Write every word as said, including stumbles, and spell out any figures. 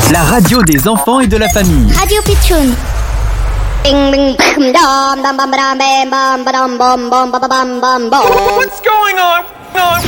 La radio des enfants et de la famille. Radio Pitchoun. What's going on?